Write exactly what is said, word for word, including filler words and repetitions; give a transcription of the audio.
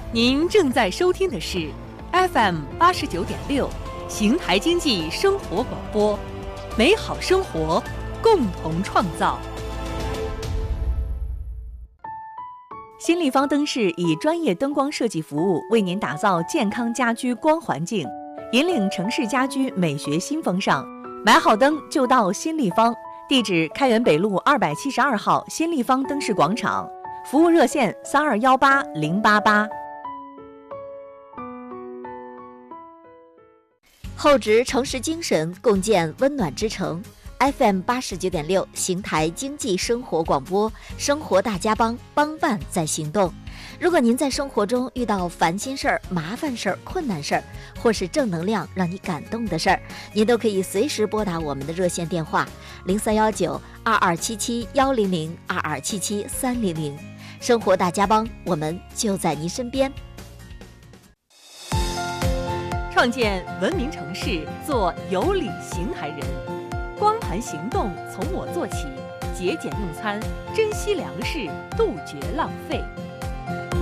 您正在收听的是 F M 八十九点六邢台经济生活广播，美好生活，共同创造。新立方灯饰以专业灯光设计服务，为您打造健康家居光环境，引领城市家居美学新风尚。买好灯就到新立方，地址开元北路二百七十二号新立方灯饰广场，服务热线三二幺八零八八。 厚植城市精神，共建温暖之城。F M 八十九点六，邢台经济生活广播，生活大家帮，帮办在行动。如果您在生活中遇到烦心事儿、麻烦事儿、困难事儿，或是正能量让你感动的事儿，您都可以随时拨打我们的热线电话零三幺九二二七七幺零零二二七七三零零。生活大家帮，我们就在您身边。 创建文明城市，做有礼邢台人。光盘行动从我做起，节俭用餐，珍惜粮食，杜绝浪费。